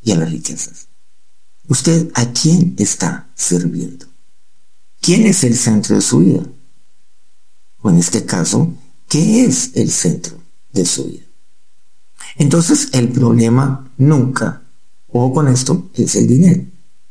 y a las riquezas. ¿Usted a quién está sirviendo? ¿Quién es el centro de su vida? O en este caso, ¿qué es el centro de su vida? Entonces, el problema nunca, ojo con esto, es el dinero.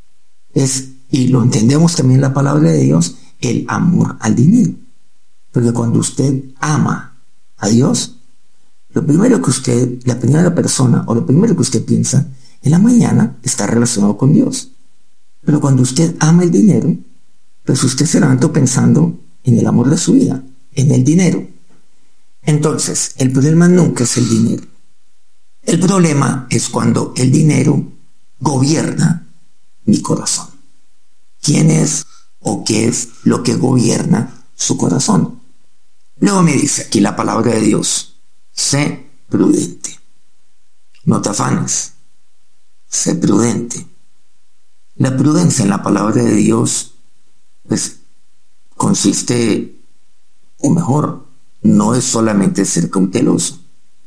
Y lo entendemos también en la palabra de Dios, el amor al dinero. Porque cuando usted ama a Dios, la primera persona o lo primero que usted piensa en la mañana está relacionado con Dios. Pero cuando usted ama el dinero, pues usted se levanta pensando en el amor de su vida, en el dinero. Entonces, el problema nunca es el dinero. El problema es cuando el dinero gobierna mi corazón. ¿Quién es o qué es lo que gobierna su corazón? Luego me dice aquí la palabra de Dios: sé prudente. No te afanes. Sé prudente. La prudencia en la palabra de Dios, pues, consiste, o mejor, no es solamente ser cauteloso.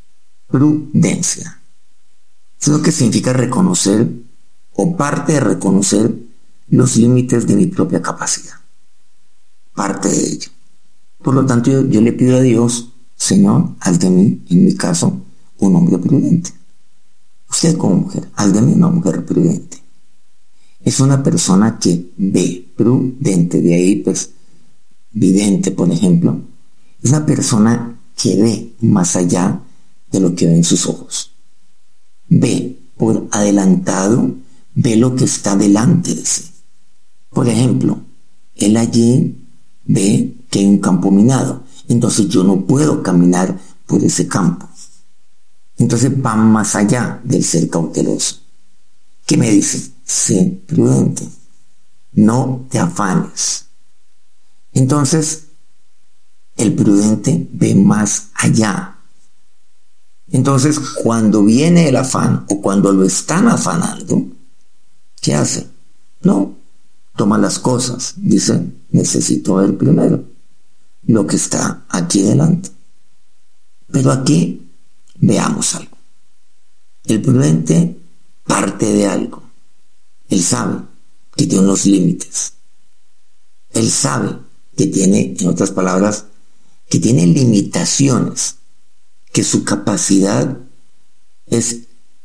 Prudencia. Eso es lo que significa reconocer, o parte de reconocer, los límites de mi propia capacidad. Parte de ello. Por lo tanto, yo le pido a Dios: Señor, haz de mí, en mi caso, un hombre prudente. Usted como mujer, haz de mí una mujer prudente. Es una persona que ve, prudente, de ahí pues, vidente, por ejemplo. Es una persona que ve más allá de lo que ven sus ojos. Ve por adelantado, ve lo que está delante de sí. Por ejemplo, él allí ve que hay un campo minado, entonces yo no puedo caminar por ese campo. Entonces va más allá del ser cauteloso. ¿Qué me dice? Sé prudente, no te afanes. Entonces, el prudente ve más allá. Entonces, cuando viene el afán o cuando lo están afanando, ¿qué hace? No, toma las cosas. Dice: necesito ver primero lo que está aquí delante. Pero aquí veamos algo. El prudente parte de algo. Él sabe que tiene unos límites. Él sabe que tiene, en otras palabras, que tiene limitaciones, que su capacidad es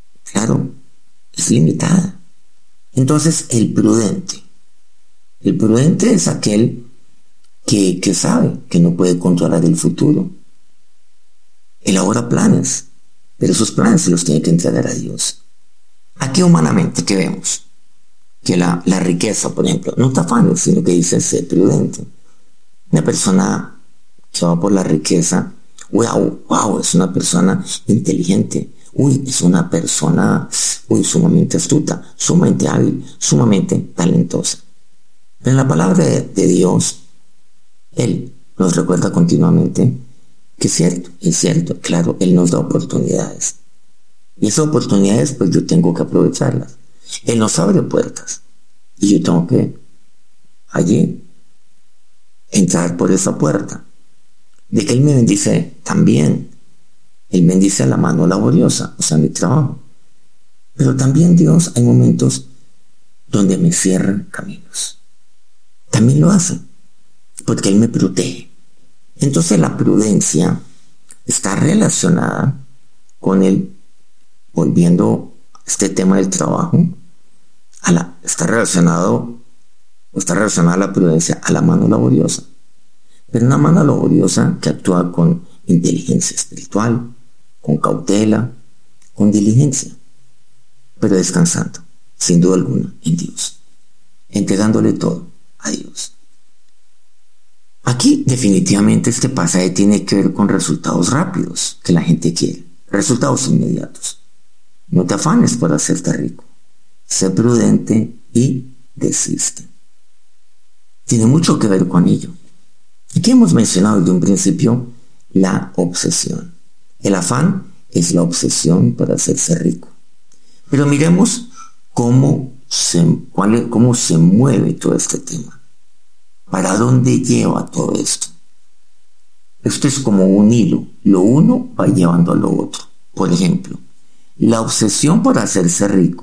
limitada. Entonces, el prudente es aquel que sabe que no puede controlar el futuro. Elabora planes, pero esos planes se los tiene que entregar a Dios. Aquí humanamente, ¿qué vemos? Que la riqueza, por ejemplo, no te afanes, sino que dice: sé prudente. Una persona que va por la riqueza, wow, es una persona inteligente. Es una persona, sumamente astuta, sumamente hábil, sumamente talentosa. Pero en la palabra de Dios, Él nos recuerda continuamente que es cierto, claro, Él nos da oportunidades. Y esas oportunidades, pues yo tengo que aprovecharlas. Él nos abre puertas y yo tengo que allí entrar por esa puerta. De que Él me bendice también. Él bendice a la mano laboriosa, o sea, mi trabajo. Pero también Dios, hay momentos donde me cierran caminos. También lo hace, porque Él me protege. Entonces la prudencia está relacionada con el, volviendo a este tema del trabajo, está relacionada la prudencia a la mano laboriosa. Pero una mano laboriosa que actúa con inteligencia espiritual, con cautela, con diligencia, pero descansando, sin duda alguna, en Dios, entregándole todo a Dios. Aquí definitivamente este pasaje tiene que ver con resultados rápidos que la gente quiere, resultados inmediatos. No te afanes por hacerte rico, sé prudente y desiste. Tiene mucho que ver con ello. Aquí hemos mencionado desde un principio la obsesión. El afán es la obsesión por hacerse rico. Pero miremos cómo se mueve todo este tema. ¿Para dónde lleva todo esto? Esto es como un hilo. Lo uno va llevando a lo otro. Por ejemplo, la obsesión por hacerse rico